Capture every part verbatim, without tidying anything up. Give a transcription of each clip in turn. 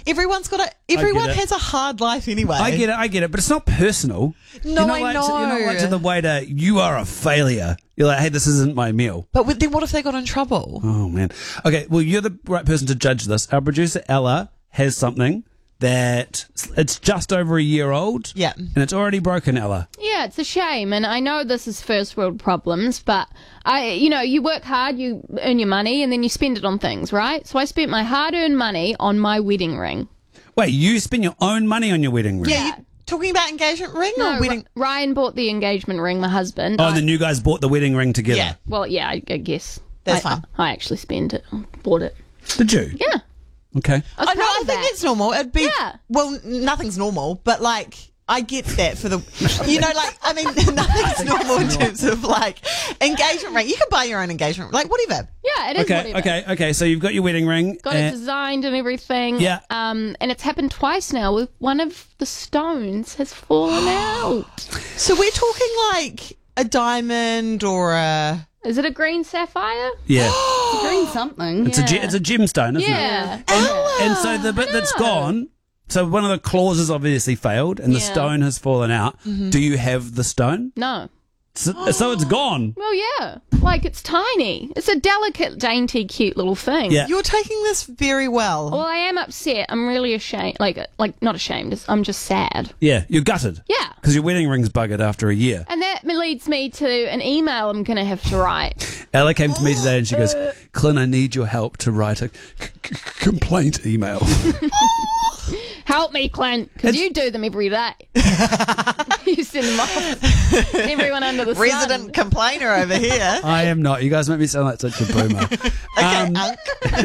Everyone's got a. Everyone it. has a hard life anyway. I get it, I get it, but it's not personal. No, you're not I like know. To, you're not like to the way to, you are a failure. You're like, hey, this isn't my meal. But with- then what if they got in trouble? Oh, man. Okay, well, you're the right person to judge this. Our producer, Ella, has something that it's just over a year old. Yeah. And it's already broken, Ella. Yeah, it's a shame, and I know this is first world problems, but I, you know, you work hard, you earn your money, and then you spend it on things, right? So I spent my hard-earned money on my wedding ring. Wait, you spend your own money on your wedding ring? Yeah, you talking about engagement ring No, or wedding? R- Ryan bought the engagement ring, my husband. Oh, I- and then you guys bought the wedding ring together? Yeah. well, yeah, I, I guess. That's I, fine. I, I actually spent it, bought it. Did you? Yeah. Okay. I was I know. proud I of think that. it's normal. It'd be Yeah. well, n- nothing's normal, but like I get that for the, you know, like I mean, nothing's normal in terms of like engagement ring. You can buy your own engagement, like whatever. Yeah, it is Okay, whatever. okay, okay. So you've got your wedding ring. Got it and- designed and everything. Yeah. Um, and it's happened twice now. With one of the stones has fallen out. So we're talking like a diamond or a. Is it a green sapphire? yeah. Green something. It's a ge- Yeah. it's a gemstone, isn't Yeah. it? And so the bit that's gone, so one of the clauses obviously failed and the Yeah. stone has fallen out. Do you have the stone? No. So, so it's gone. Well, yeah. Like, it's tiny. It's a delicate, dainty, cute little thing. Yeah. You're taking this very well. Well, I am upset. I'm really ashamed. Like, like not ashamed. It's- I'm just sad. Yeah, you're gutted. Yeah. Because your wedding ring's buggered after a year. And that leads me to an email I'm going to have to write. Ella came to me today and she goes, Clint, I need your help to write a c- c- complaint email. Help me, Clint, because It's- you do them every day. You send them off. Everyone under the Resident sun. complainer over here. I am not. You guys make me sound like such a boomer. Okay, Um, Unc.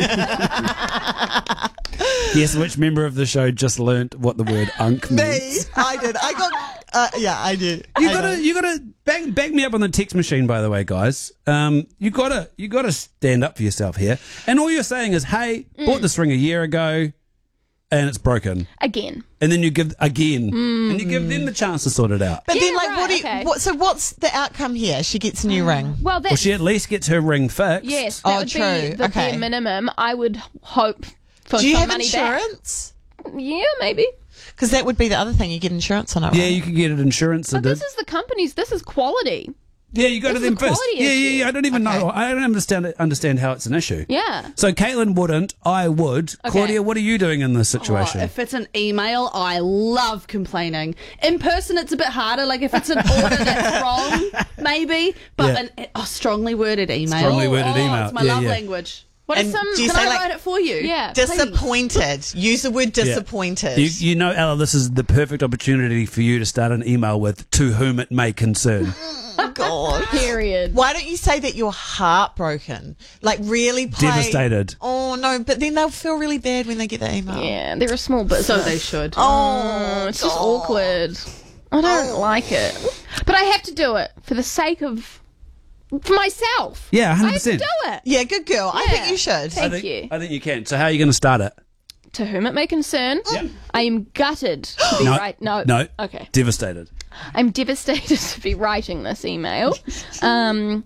yes, which member of the show just learnt what the word unk Me, means? I did. I got. Uh, yeah, I did. You I gotta, did. you gotta back, back me up on the text machine. By the way, guys, um, you gotta, you gotta stand up for yourself here. And all you're saying is, "Hey, bought this ring a year ago, and it's broken." Again. And then you give again, and you give them the chance to sort it out. But Yeah, then, like, right, what do you, okay. what? So, what's the outcome here? She gets a new ring. Well, that's... Well, she at least gets her ring fixed. yes, that Oh, would true. be the Okay. bare minimum. I would hope for Do you some have money insurance? back. Yeah, maybe. Because that would be the other thing. You get insurance on it. Yeah, right? you can get it insurance. But I did. this is the company's... This is quality. Yeah, you go this to is them a first. quality Yeah, yeah, issue. yeah. I don't even Okay. know. I don't understand understand how it's an issue. Yeah. So Caitlin wouldn't. I would. Claudia, what are you doing in this situation? Oh, if it's an email, I love complaining. In person, it's a bit harder. Like if it's an order that's wrong, maybe. But Yeah. an a strongly worded email. Strongly worded oh, email. It's my Yeah, love yeah. language. What And if some... do you Can say, I like- write it for you? Yeah. Disappointed. Use the word Yeah. disappointed. You, you know, Ella, this is the perfect opportunity for you to start an email with "to whom it may concern." Oh, God. Period. Why don't you say that you're heartbroken? Like, really play. Devastated. Oh, no, but then they'll feel really bad when they get the email. Yeah, they're a small business. So they should. Oh, it's just God. awkward. I don't like it. But I have to do it for the sake of... For myself. Yeah, one hundred I have to percent. do it. Yeah, good girl. I Yeah. think you should. I Thank think, you. I think you can. So how are you going to start it? To whom it may concern, Yeah. I am gutted to be No, right. No, no. Okay, Devastated. I'm devastated to be writing this email. Um,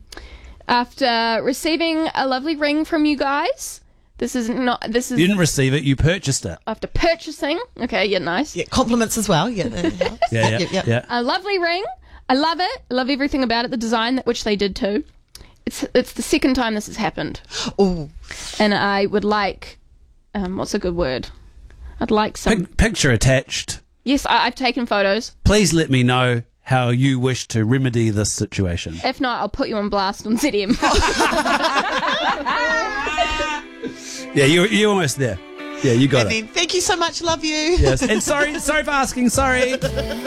after receiving a lovely ring from you guys, this is not. This is You didn't receive it. You purchased it. after purchasing. Okay, yeah, nice. Yeah, compliments as well. Yeah, that helps. Yeah, yeah, Yep, yep. yeah. A lovely ring. I love it. I love everything about it. The design, that which they did too. It's it's the second time this has happened, Ooh. and I would like. Um, what's a good word? I'd like some. Pic- picture attached. Yes, I, I've taken photos. Please let me know how you wish to remedy this situation. If not, I'll put you on blast on Z M. Yeah, you're you're almost there. Yeah, you got And it. then, thank you so much. Love you. Yes, and sorry, sorry for asking. Sorry.